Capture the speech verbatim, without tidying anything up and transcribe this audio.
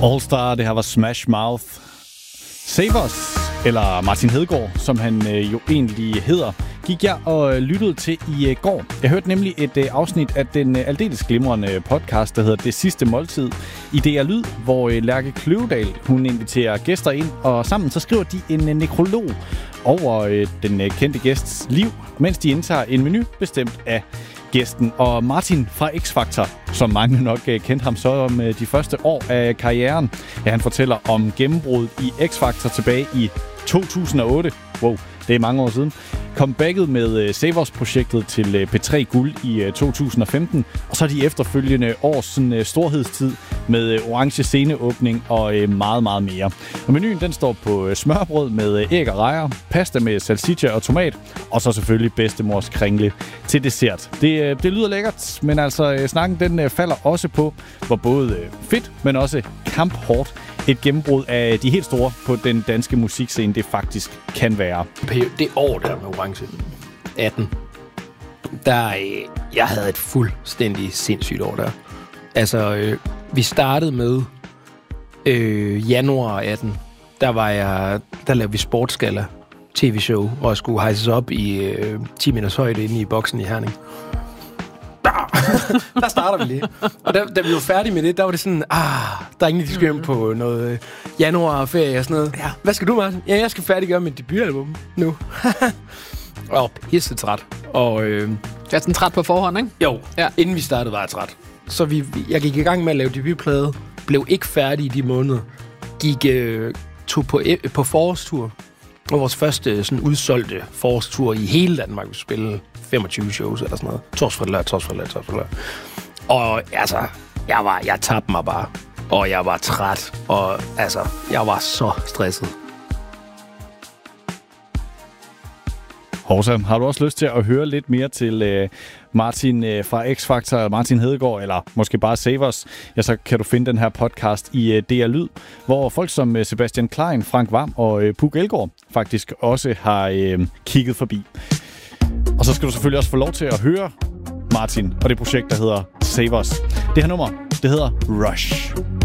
All Star, det her var Smash Mouth. Save Us, eller Martin Hedegaard, som han øh, jo egentlig hedder, gik jeg og lyttede til i øh, går. Jeg hørte nemlig et øh, afsnit af den øh, aldeles glimrende podcast, der hedder Det Sidste Måltid i D R Lyd, hvor øh, Lærke Kløvedal, hun inviterer gæster ind, og sammen så skriver de en øh, nekrolog over øh, den øh, kendte gæsts liv, mens de indtager en menu bestemt af gæsten. Og Martin fra X-Factor, som mange nok uh, kendte ham så om uh, de første år af karrieren. Ja, han fortæller om gennembruddet i X-Factor tilbage i to tusind og otte. Wow, det er mange år siden. Comebacket med uh, Save Us-projektet til uh, P tre Guld i uh, to tusind og femten. Og så de efterfølgende års sådan, uh, storhedstid med uh, orange sceneåbning og uh, meget, meget mere. Og menuen den står på uh, smørbrød med uh, æg og rejer, pasta med salsiccia og tomat, og så selvfølgelig bedstemors kringle til dessert. Det, uh, det lyder lækkert, men altså uh, snakken den uh, falder også på, hvor både uh, fedt, men også kamphårdt et gennembrud af de helt store på den danske musikscene, det faktisk kan være. Det år der med orange atten, der jeg havde et fuldstændig sindssygt år der. Altså, øh, vi startede med øh, januar atten. Der var jeg, der lavede vi Sportsgalla tv-show, hvor jeg skulle hejses op i øh, ti meters højde inde i boksen i Herning. Der starter vi lige. Og da, da vi var færdige med det, der var det sådan, ah, der er ingen, de skal hjem på noget øh, januarferie og sådan noget. Ja. Hvad skal du, Martin? Ja, jeg skal færdiggøre mit debutalbum nu. Og pisse træt. Og øh, jeg er sådan træt på forhånd, ikke? Jo, ja. Inden vi startede, var jeg træt. Så vi, jeg gik i gang med at lave debutplade. Blev ikke færdig i de måneder. Gik øh, tog på, på forårstur. Og vores første sådan udsolgte forårstur i hele Danmark. Vi spillede femogtyve shows eller sådan noget. Torsfredag, torsfredag, torsfredag. Og altså, jeg var, jeg tabte mig bare. Og jeg var træt. Og altså, jeg var så stresset. Horsa, har du også lyst til at høre lidt mere til øh, Martin øh, fra X-Factor, Martin Hedegaard, eller måske bare Save Us, ja, så kan du finde den her podcast i øh, D R Lyd, hvor folk som øh, Sebastian Klein, Frank Hvam og øh, Puk Elgård faktisk også har øh, kigget forbi. Og så skal du selvfølgelig også få lov til at høre Martin og det projekt, der hedder Save Us. Det her nummer, det hedder Rush.